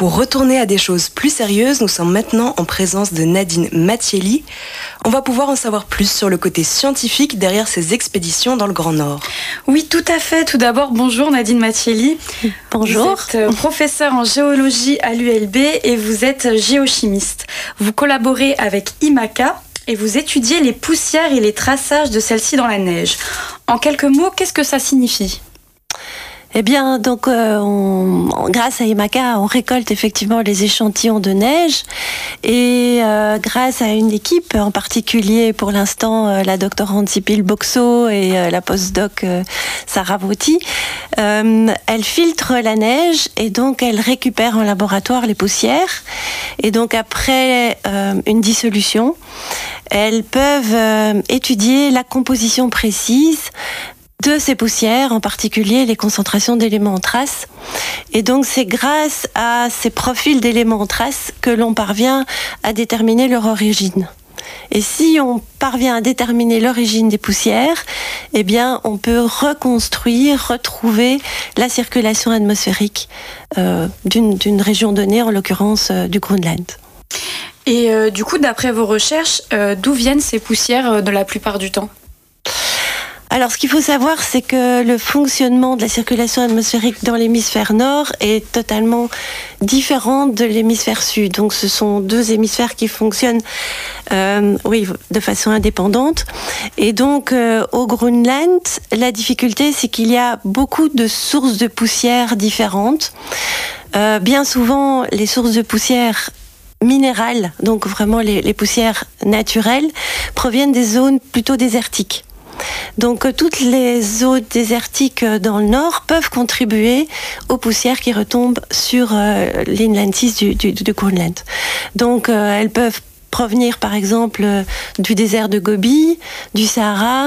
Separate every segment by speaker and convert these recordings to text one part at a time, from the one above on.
Speaker 1: Pour retourner à des choses plus sérieuses, nous sommes maintenant en présence de Nadine Mattielli. On va pouvoir en savoir plus sur le côté scientifique derrière ces expéditions dans le Grand Nord.
Speaker 2: Oui, tout à fait. Tout d'abord, bonjour Nadine Mattielli.
Speaker 3: Bonjour.
Speaker 2: Vous êtes professeure en géologie à l'ULB et vous êtes géochimiste. Vous collaborez avec IMACA et vous étudiez les poussières et les traçages de celles-ci dans la neige. En quelques mots, qu'est-ce que ça signifie ?
Speaker 3: Eh bien, donc, grâce à IMACA, on récolte effectivement les échantillons de neige et grâce à une équipe, en particulier pour l'instant la doctorante Sipil Boxo et la postdoc Sarah Vauti, elle filtre la neige et donc elle récupère en laboratoire les poussières. Et donc après une dissolution, elles peuvent étudier la composition précise de ces poussières, en particulier les concentrations d'éléments en traces. Et donc c'est grâce à ces profils d'éléments en traces que l'on parvient à déterminer leur origine. Et si on parvient à déterminer l'origine des poussières, eh bien on peut reconstruire, retrouver la circulation atmosphérique d'une région donnée, en l'occurrence du Groenland.
Speaker 2: Et du coup, d'après vos recherches, d'où viennent ces poussières de la plupart du temps ?
Speaker 3: Alors, ce qu'il faut savoir, c'est que le fonctionnement de la circulation atmosphérique dans l'hémisphère nord est totalement différent de l'hémisphère sud. Donc, ce sont deux hémisphères qui fonctionnent, de façon indépendante. Et donc, au Groenland, la difficulté, c'est qu'il y a beaucoup de sources de poussière différentes. Bien souvent, les sources de poussière minérales, donc vraiment les poussières naturelles, proviennent des zones plutôt désertiques. Donc toutes les zones désertiques dans le nord peuvent contribuer aux poussières qui retombent sur l'inland sea du Groenland. Donc elles peuvent provenir par exemple du désert de Gobi, du Sahara,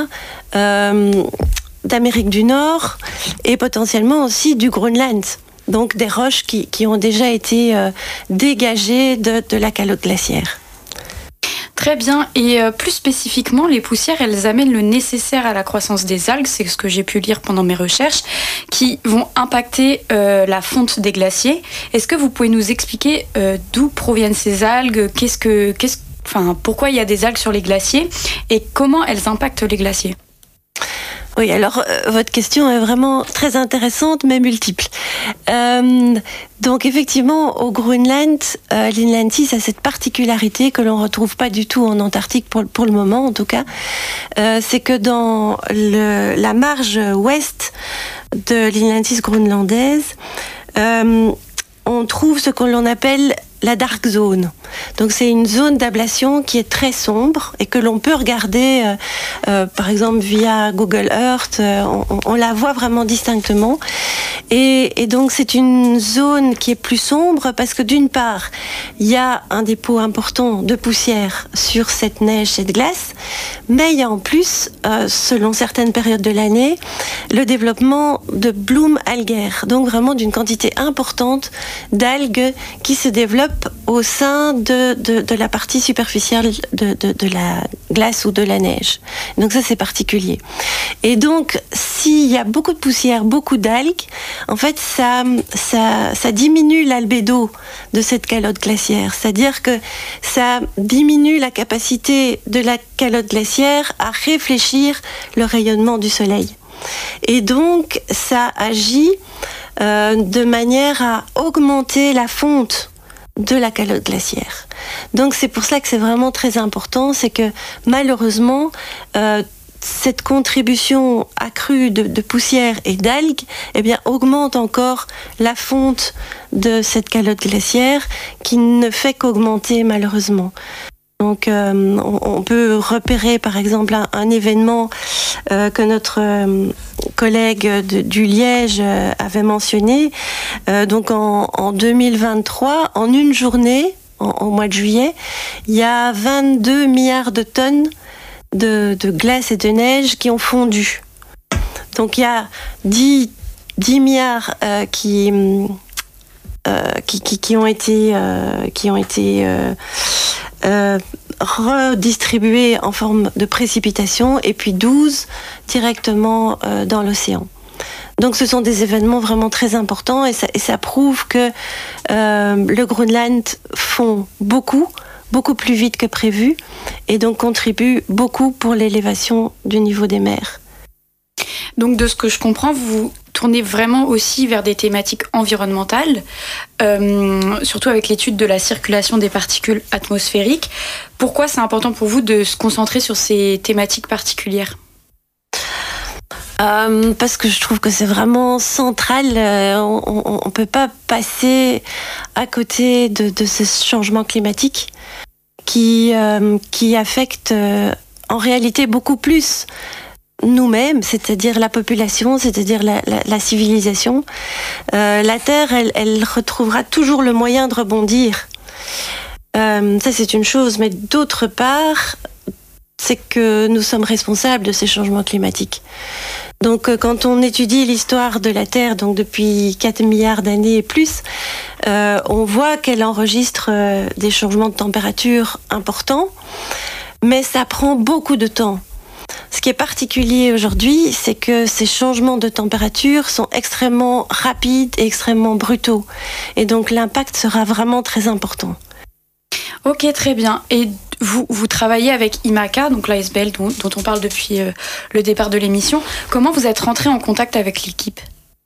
Speaker 3: d'Amérique du Nord et potentiellement aussi du Groenland. Donc des roches qui ont déjà été dégagées de la calotte glaciaire.
Speaker 2: Très bien. Et plus spécifiquement, les poussières, elles amènent le nécessaire à la croissance des algues, c'est ce que j'ai pu lire pendant mes recherches, qui vont impacter la fonte des glaciers. Est-ce que vous pouvez nous expliquer d'où proviennent ces algues, pourquoi il y a des algues sur les glaciers et comment elles impactent les glaciers ?
Speaker 3: Oui, alors votre question est vraiment très intéressante, mais multiple. Donc effectivement, au Groenland, l'inland sea a cette particularité que l'on retrouve pas du tout en Antarctique pour le moment, en tout cas. C'est que dans la marge ouest de l'inland sea groenlandaise, on trouve ce que l'on appelle la dark zone. Donc c'est une zone d'ablation qui est très sombre et que l'on peut regarder par exemple via Google Earth, on la voit vraiment distinctement et donc c'est une zone qui est plus sombre parce que d'une part il y a un dépôt important de poussière sur cette neige, cette glace, mais il y a en plus selon certaines périodes de l'année le développement de blooms algaires, donc vraiment d'une quantité importante d'algues qui se développent au sein de la partie superficielle de la glace ou de la neige. Donc ça, c'est particulier. Et donc, s'il y a beaucoup de poussière, beaucoup d'algues, en fait, ça diminue l'albédo de cette calotte glaciaire. C'est-à-dire que ça diminue la capacité de la calotte glaciaire à réfléchir le rayonnement du soleil. Et donc, ça agit de manière à augmenter la fonte de la calotte glaciaire. Donc c'est pour cela que c'est vraiment très important, c'est que malheureusement cette contribution accrue de poussière et d'algues augmente encore la fonte de cette calotte glaciaire qui ne fait qu'augmenter malheureusement. Donc on peut repérer par exemple un événement que notre collègue du Liège avait mentionné. Donc en 2023, en une journée, au mois de juillet, il y a 22 milliards de tonnes de glace et de neige qui ont fondu. Donc il y a 10 milliards qui ont été redistribués en forme de précipitation et puis 12 directement dans l'océan. Donc ce sont des événements vraiment très importants et ça prouve que le Groenland fond beaucoup plus vite que prévu et donc contribue beaucoup pour l'élévation du niveau des mers.
Speaker 2: Donc de ce que je comprends, vous tournez vraiment aussi vers des thématiques environnementales, surtout avec l'étude de la circulation des particules atmosphériques. Pourquoi c'est important pour vous de se concentrer sur ces thématiques particulières ?
Speaker 3: Parce que je trouve que c'est vraiment central. On ne peut pas passer à côté de ce changement climatique qui affecte en réalité beaucoup plus nous-mêmes, c'est-à-dire la population, c'est-à-dire la civilisation. La Terre, elle retrouvera toujours le moyen de rebondir. Ça, c'est une chose, mais d'autre part, c'est que nous sommes responsables de ces changements climatiques. Donc, quand on étudie l'histoire de la Terre, donc depuis 4 milliards d'années et plus, on voit qu'elle enregistre des changements de température importants, mais ça prend beaucoup de temps. Ce qui est particulier aujourd'hui, c'est que ces changements de température sont extrêmement rapides et extrêmement brutaux. Et donc, l'impact sera vraiment très important.
Speaker 2: Ok, très bien. Et vous travaillez avec IMACA, donc l'ASBL dont on parle depuis le départ de l'émission. Comment vous êtes rentré en contact avec l'équipe ?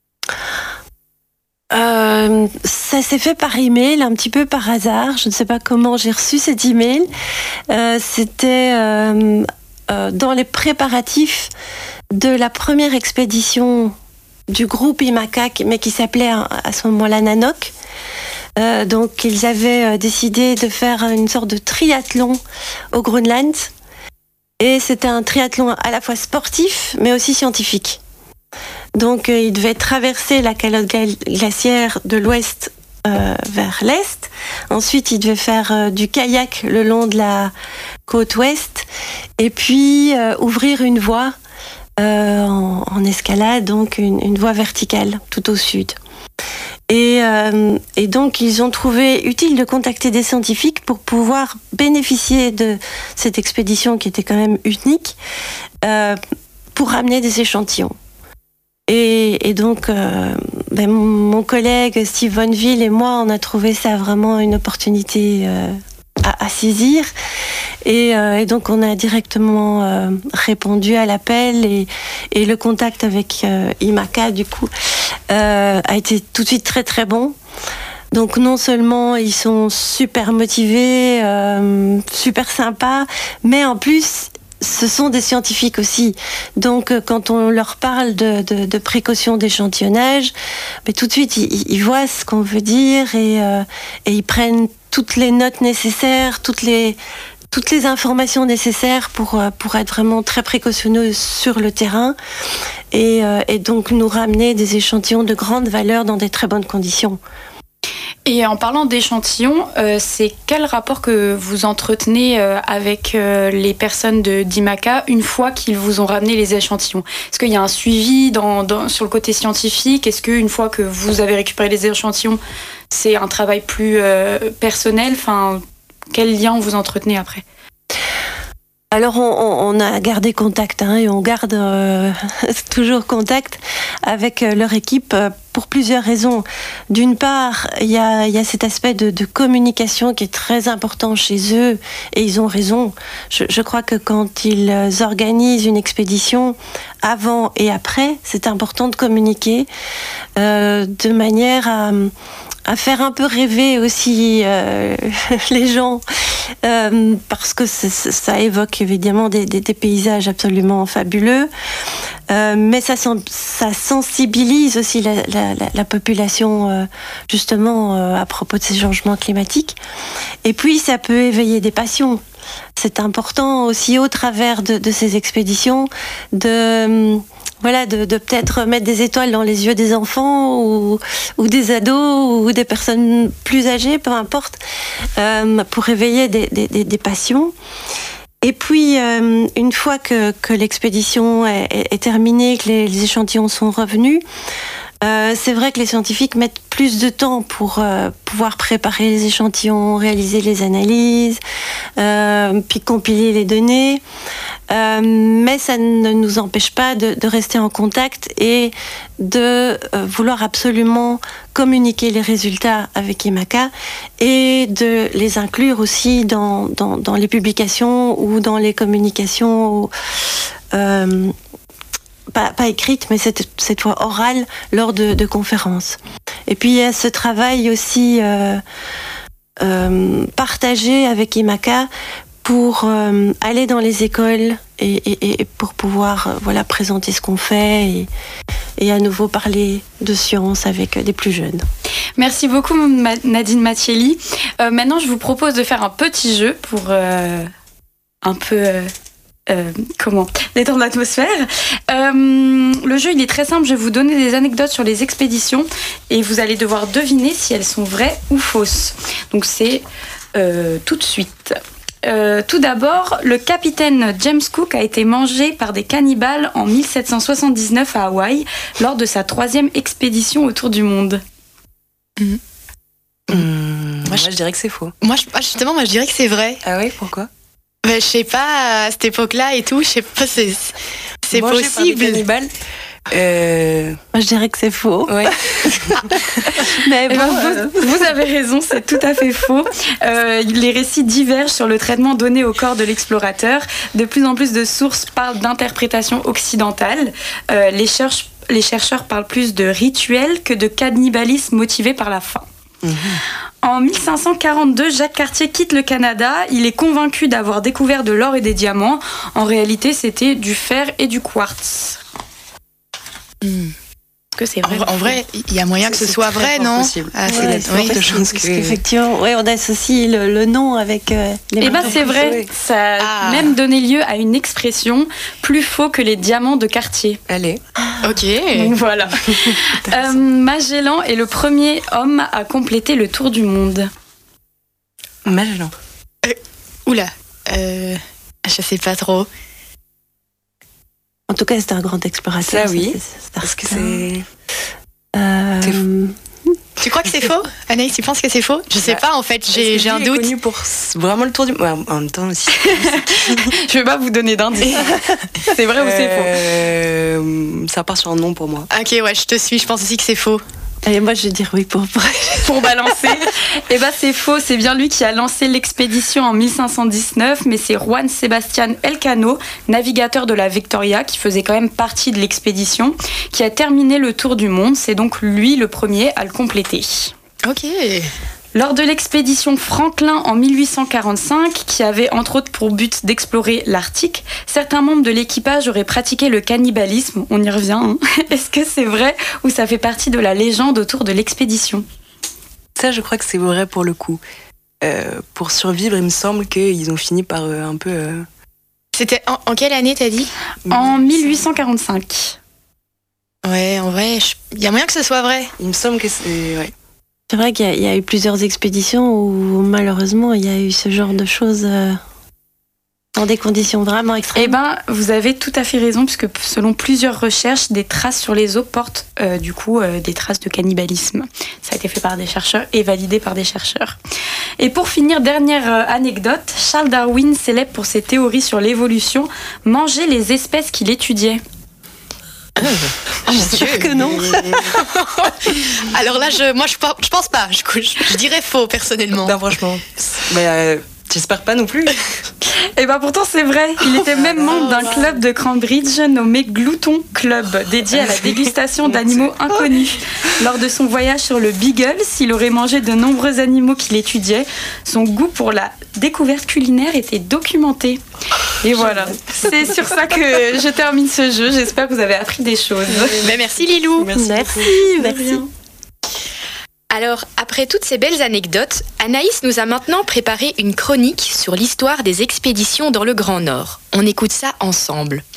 Speaker 3: Ça s'est fait par email, un petit peu par hasard. Je ne sais pas comment j'ai reçu cet email. C'était dans les préparatifs de la première expédition du groupe IMACA, mais qui s'appelait à ce moment-là NANOC. Donc ils avaient décidé de faire une sorte de triathlon au Groenland. Et c'était un triathlon à la fois sportif, mais aussi scientifique. Donc ils devaient traverser la calotte glaciaire de l'ouest vers l'est. Ensuite, ils devaient faire du kayak le long de la côte ouest. Et puis ouvrir une voie en escalade, donc une voie verticale tout au sud. Et donc, ils ont trouvé utile de contacter des scientifiques pour pouvoir bénéficier de cette expédition qui était quand même unique pour ramener des échantillons. Et donc, mon collègue Steve Vonville et moi, on a trouvé ça vraiment une opportunité à saisir. Et donc, on a directement répondu à l'appel et le contact avec IMACA, du coup, a été tout de suite très très bon. Donc non seulement ils sont super motivés, super sympas, mais en plus ce sont des scientifiques aussi. Donc quand on leur parle de précaution d'échantillonnage, mais tout de suite ils voient ce qu'on veut dire et ils prennent toutes les notes nécessaires, toutes les informations nécessaires pour être vraiment très précautionneux sur le terrain et donc nous ramener des échantillons de grande valeur dans des très bonnes conditions.
Speaker 2: Et en parlant d'échantillons, c'est quel rapport que vous entretenez avec les personnes d'IMACA une fois qu'ils vous ont ramené les échantillons ? Est-ce qu'il y a un suivi sur le côté scientifique ? Est-ce qu'une fois que vous avez récupéré les échantillons, c'est un travail plus personnel ? Enfin, quel lien vous entretenez après ?
Speaker 3: Alors on a gardé contact et on garde toujours contact avec leur équipe pour plusieurs raisons. D'une part, il y a cet aspect de communication qui est très important chez eux et ils ont raison. Je crois que quand ils organisent une expédition avant et après, c'est important de communiquer de manière à faire un peu rêver aussi les gens parce que ça évoque évidemment des paysages absolument fabuleux mais ça sensibilise aussi la population justement à propos de ces changements climatiques et puis ça peut éveiller des passions. C'est important aussi au travers de ces expéditions de peut-être mettre des étoiles dans les yeux des enfants ou des ados ou des personnes plus âgées, peu importe, pour éveiller des passions. Et puis, une fois que l'expédition est terminée, que les échantillons sont revenus, C'est vrai que les scientifiques mettent plus de temps pour pouvoir préparer les échantillons, réaliser les analyses, puis compiler les données. Mais ça ne nous empêche pas de rester en contact et de vouloir absolument communiquer les résultats avec IMACA et de les inclure aussi dans les publications ou dans les communications pas écrites, mais cette fois orales lors de conférences. Et puis il y a ce travail aussi partagé avec IMACA pour aller dans les écoles et pour pouvoir présenter ce qu'on fait et à nouveau parler de science avec des plus jeunes.
Speaker 2: Merci beaucoup Nadine Mattielli. Maintenant je vous propose de faire un petit jeu pour un peu détendre l'atmosphère. Le jeu il est très simple, je vais vous donner des anecdotes sur les expéditions et vous allez devoir deviner si elles sont vraies ou fausses. Donc c'est tout de suite. Tout d'abord, le capitaine James Cook a été mangé par des cannibales en 1779 à Hawaï lors de sa 3e expédition autour du monde.
Speaker 1: Moi, je dirais que c'est faux.
Speaker 4: Moi, je dirais que c'est vrai.
Speaker 1: Ah oui, pourquoi ?
Speaker 4: Je sais pas, à cette époque-là et tout, je sais pas, c'est
Speaker 1: mangé
Speaker 4: possible.
Speaker 1: Par des cannibales.
Speaker 3: Moi, je dirais que c'est faux.
Speaker 1: Ouais.
Speaker 3: Mais bon,
Speaker 2: vous avez raison, c'est tout à fait faux. Les récits divergent sur le traitement donné au corps de l'explorateur. De plus en plus de sources parlent d'interprétation occidentale. Les chercheurs parlent plus de rituel que de cannibalisme motivé par la faim. En 1542, Jacques Cartier quitte le Canada. Il est convaincu d'avoir découvert de l'or et des diamants. En réalité, c'était du fer et du quartz. Que c'est vrai.
Speaker 4: En vrai, il y a moyen que ce soit vrai, non?
Speaker 1: Possible.
Speaker 3: c'est forte chance qu'effectivement, on associe le nom avec les.
Speaker 2: Eh ben c'est vrai. Ça a même donné lieu à une expression plus faux que les diamants de Cartier.
Speaker 1: Allez.
Speaker 4: Ok.
Speaker 2: Donc voilà. Magellan est le premier homme à compléter le tour du monde.
Speaker 1: Magellan.
Speaker 4: Oula. Je sais pas trop.
Speaker 3: En tout cas, c'était un grand explorateur.
Speaker 1: Ça, oui.
Speaker 3: Parce
Speaker 1: que c'est...
Speaker 4: Tu crois que c'est faux? Anaïs, tu penses que c'est faux? Je sais pas, en fait, j'ai un doute.
Speaker 1: Il est connu pour vraiment le tour du... Ouais, en même temps, aussi.
Speaker 2: Je vais pas vous donner d'indice. C'est vrai ou c'est
Speaker 1: faux? Ça part sur un nom pour moi.
Speaker 4: Ok, ouais, je te suis, je pense aussi que c'est faux.
Speaker 3: Et moi, je vais dire oui pour
Speaker 2: balancer. Et ben c'est faux, c'est bien lui qui a lancé l'expédition en 1519, mais c'est Juan Sebastián Elcano, navigateur de la Victoria, qui faisait quand même partie de l'expédition, qui a terminé le tour du monde. C'est donc lui le premier à le compléter.
Speaker 4: Ok.
Speaker 2: Lors de l'expédition Franklin en 1845, qui avait entre autres pour but d'explorer l'Arctique, certains membres de l'équipage auraient pratiqué le cannibalisme. On y revient, hein. Est-ce que c'est vrai ou ça fait partie de la légende autour de l'expédition?
Speaker 1: Ça, je crois que c'est vrai pour le coup. Pour survivre, il me semble qu'ils ont fini par un peu...
Speaker 4: C'était en quelle année, t'as dit?
Speaker 2: En 1845.
Speaker 4: Ouais, en vrai, il y a moyen que ce soit vrai.
Speaker 1: Il me semble que c'est... Ouais.
Speaker 3: C'est vrai qu'il y a eu plusieurs expéditions où malheureusement il y a eu ce genre de choses dans des conditions vraiment extrêmes.
Speaker 2: Eh ben, vous avez tout à fait raison, puisque selon plusieurs recherches, des traces sur les os portent des traces de cannibalisme. Ça a été fait par des chercheurs et validé par des chercheurs. Et pour finir, dernière anecdote, Charles Darwin, célèbre pour ses théories sur l'évolution, mangeait les espèces qu'il étudiait.
Speaker 3: J'espère que non.
Speaker 4: Alors là, je pense pas. Je dirais faux, personnellement.
Speaker 1: Non, franchement. Mais j'espère pas non plus.
Speaker 2: Et ben pourtant c'est vrai. Il était même membre d'un club de Cambridge nommé Glouton Club, dédié à la dégustation d'animaux inconnus. Lors de son voyage sur le Beagle, il aurait mangé de nombreux animaux qu'il étudiait. Son goût pour la découverte culinaire était documenté. Et voilà, c'est sur ça que je termine ce jeu. J'espère que vous avez appris des choses.
Speaker 4: Mais merci Lilou.
Speaker 3: Merci.
Speaker 4: Alors, après toutes ces belles anecdotes, Anaïs nous a maintenant préparé une chronique sur l'histoire des expéditions dans le Grand Nord. On écoute ça ensemble.